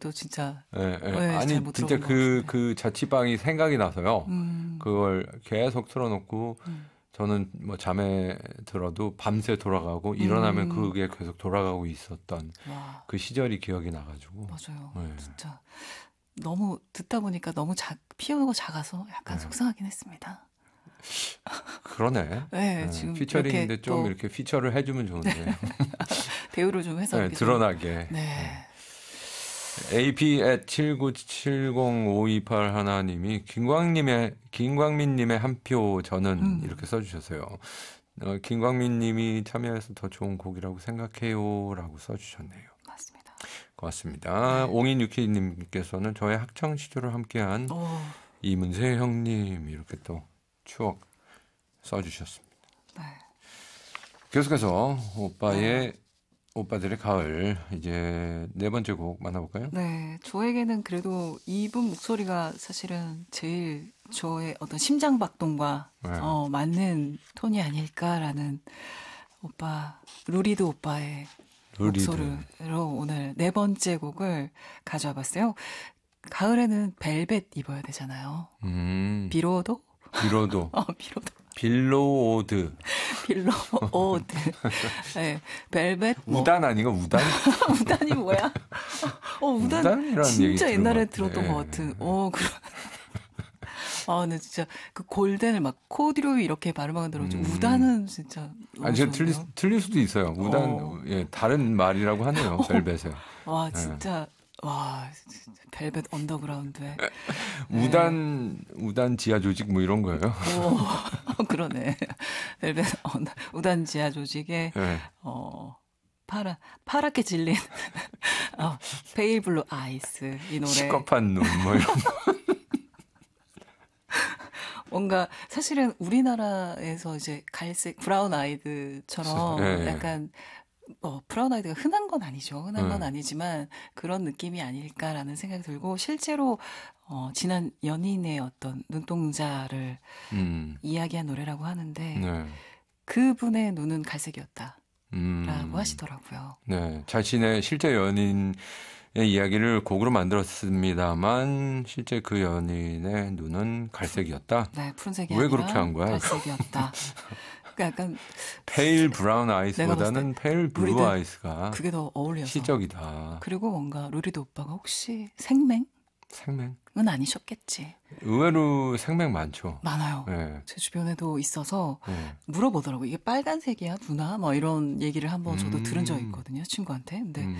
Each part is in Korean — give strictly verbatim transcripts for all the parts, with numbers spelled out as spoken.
노래도 진짜 네, 네. 네, 아니 진짜 그, 그 자취방이 생각이 나서요. 음. 그걸 계속 틀어놓고 음. 저는 뭐 잠에 들어도 밤새 돌아가고 일어나면 음. 그게 계속 돌아가고 있었던 와. 그 시절이 기억이 나가지고. 맞아요. 네. 진짜 너무 듣다 보니까 너무 작, 피아노가 작아서 약간 네. 속상하긴 했습니다. 그러네. 네, 네. 지금 피처링인데 좀 또... 이렇게 피처를 해주면 좋은데. 대우를 좀 해서 네, 드러나게. 네. 네. 에이피 앳 칠구칠공오이팔 하나님이 김광님의 김광민님의 한 표 저는 음. 이렇게 써주셨어요. 어, 김광민님이 참여해서 더 좋은 곡이라고 생각해요라고 써주셨네요. 맞습니다. 고맙습니다. 네. 옹인유키님께서는 저의 학창 시절을 함께한 오. 이문세 형님 이렇게 또 추억 써주셨습니다. 네. 계속해서 오빠의 네. 오빠들의 가을 이제 네 번째 곡 만나볼까요? 네, 저에게는 그래도 이분 목소리가 사실은 제일 저의 어떤 심장 박동과 네. 어, 맞는 톤이 아닐까라는 오빠 루리드 오빠의 루리드. 목소리로 오늘 네 번째 곡을 가져와 봤어요. 가을에는 벨벳 입어야 되잖아요. 음. 비로도? 비로도. 어, 비로도. 빌로우드. 빌로우드. 네, 벨벳. 뭐. 우단 아닌가? 우단? 우단이 뭐야? 어, 우단. 우단이라는 진짜 얘기 옛날에 들은 들었던 것 같은. 어, 그런. 아, 근데 진짜 그 골덴을 막 코디로 이렇게 발음하는 대로 음. 우단은 진짜. 아니, 제가 틀릴, 틀릴 수도 있어요. 우단, 어. 예, 다른 말이라고 하네요. 벨벳에. 와, 진짜. 예. 와, 진짜 벨벳 언더그라운드에. 우단, 네. 우단 지하 조직 뭐 이런 거예요? 오, 그러네. 벨벳 언더, 우단 지하 조직에, 네. 어, 파라, 파랗게 질린, 어, 페일 블루 아이스, 이 노래. 시겁한 눈, 뭐 이런 거. 뭔가, 사실은 우리나라에서 이제 갈색, 브라운 아이드처럼 네. 약간, 어, 브라운 아이드가 흔한 건 아니죠. 흔한 네. 건 아니지만 그런 느낌이 아닐까라는 생각이 들고 실제로 어, 지난 연인의 어떤 눈동자를 음. 이야기한 노래라고 하는데 네. 그분의 눈은 갈색이었다라고 음. 하시더라고요. 네, 자신의 실제 연인의 이야기를 곡으로 만들었습니다만 실제 그 연인의 눈은 갈색이었다. 네, 푸른색이 왜 아니라 그렇게 한 거야? 갈색이었다. 그러니까 약간 페일 브라운 아이스보다는 페일 블루 아이스가 그게 더 어울려서 시적이다. 그리고 뭔가 루리드 오빠가 혹시 생맹? 생맹은 아니셨겠지. 의외로 생맹 많죠. 많아요. 네. 제 주변에도 있어서 네. 물어보더라고요. 이게 빨간색이야, 누나? 뭐 이런 얘기를 한번 저도 음. 들은 적이 있거든요. 친구한테. 근데 음.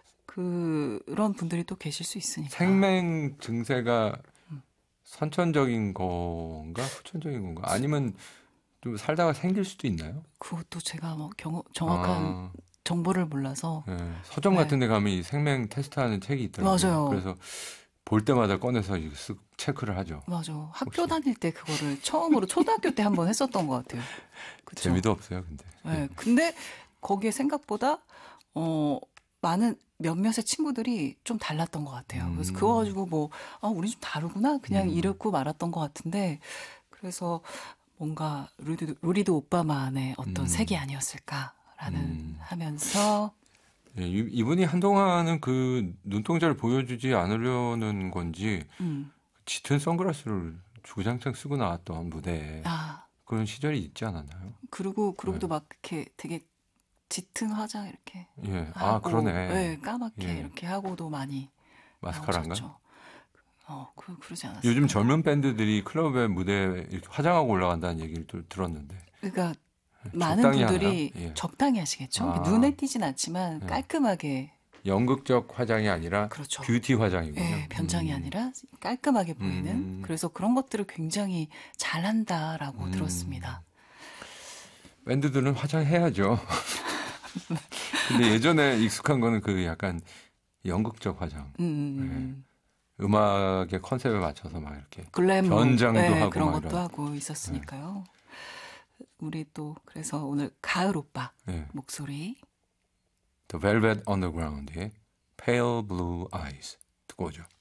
그런 분들이 또 계실 수 있으니까. 생맹 증세가 음. 선천적인 건가? 후천적인 건가? 아니면 좀 살다가 생길 수도 있나요? 그것도 제가 뭐 경호, 정확한 아. 정보를 몰라서. 네. 서점 네. 같은 데 가면 이 생맹 테스트하는 책이 있더라고요. 맞아요. 그래서 볼 때마다 꺼내서 쓱 체크를 하죠. 맞아. 학교 혹시. 다닐 때 그거를 처음으로 초등학교 때 한번 했었던 것 같아요. 그쵸? 재미도 없어요, 근데. 네. 근데 거기에 생각보다 어 많은 몇몇의 친구들이 좀 달랐던 것 같아요. 그래서 음. 그거 가지고 뭐 아, 우리 좀 다르구나 그냥 음. 이랬고 말았던 것 같은데 그래서 뭔가 루리드, 루리드 오빠만의 어떤 음. 색이 아니었을까라는 음. 하면서 네, 이분이 한동안은 그 눈동자를 보여주지 않으려는 건지 음. 짙은 선글라스를 주구장창 쓰고 나왔던 무대에 아. 그런 시절이 있지 않았나요? 그리고 그러고도 네. 막 이렇게 되게 짙은 화장 이렇게 예. 하고 아 그러네. 네, 까맣게 예. 이렇게 하고도 많이 마스카라인가? 어, 그, 그러지 않았어요. 요즘 젊은 밴드들이 클럽의 무대에 이렇게 화장하고 올라간다는 얘기를 또 들었는데. 그러니까 많은 분들이 예. 적당히 하시겠죠. 아. 눈에 띄진 않지만 예. 깔끔하게. 연극적 화장이 아니라 그렇죠. 뷰티 화장이군요. 네, 변장이 음. 아니라 깔끔하게 보이는. 음. 그래서 그런 것들을 굉장히 잘한다라고 음. 들었습니다. 밴드들은 화장해야죠. 근데 예전에 익숙한 거는 그 약간 연극적 화장. 음. 네. 음악의 컨셉에 맞춰서 막 이렇게 글램 변장도 네, 하고 그런 막 것도 이런. 하고 있었으니까요. 네. 우리 또 그래서 오늘 가을 오빠 네. 목소리 The Velvet Underground의 Pale Blue Eyes 듣고 오죠.